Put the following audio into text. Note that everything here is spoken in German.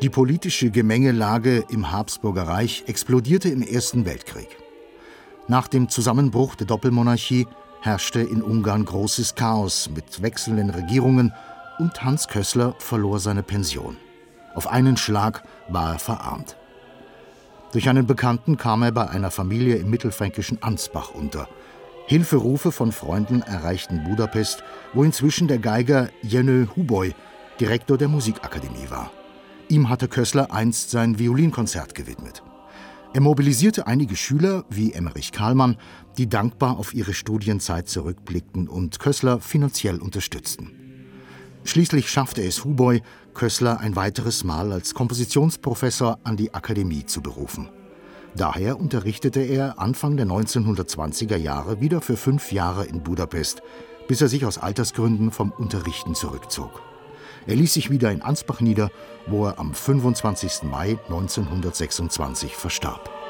Die politische Gemengelage im Habsburger Reich explodierte im Ersten Weltkrieg. Nach dem Zusammenbruch der Doppelmonarchie herrschte in Ungarn großes Chaos mit wechselnden Regierungen und Hans Kössler verlor seine Pension. Auf einen Schlag war er verarmt. Durch einen Bekannten kam er bei einer Familie im mittelfränkischen Ansbach unter. Hilferufe von Freunden erreichten Budapest, wo inzwischen der Geiger Jenő Huboly Direktor der Musikakademie war. Ihm hatte Kössler einst sein Violinkonzert gewidmet. Er mobilisierte einige Schüler, wie Emmerich Kahlmann, die dankbar auf ihre Studienzeit zurückblickten und Kössler finanziell unterstützten. Schließlich schaffte es Huboly, Kössler ein weiteres Mal als Kompositionsprofessor an die Akademie zu berufen. Daher unterrichtete er Anfang der 1920er Jahre wieder für 5 Jahre in Budapest, bis er sich aus Altersgründen vom Unterrichten zurückzog. Er ließ sich wieder in Ansbach nieder, wo er am 25. Mai 1926 verstarb.